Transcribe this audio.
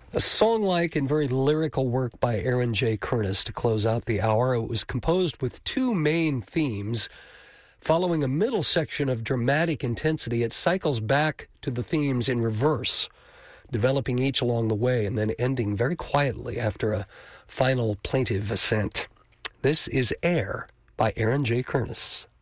A song-like and very lyrical work by Aaron J. Curtis to close out the hour. It was composed with two main themes. Following a middle section of dramatic intensity, it cycles back to the themes in reverse, developing each along the way and then ending very quietly after a final plaintive ascent. This is Air by Aaron J. Curtis.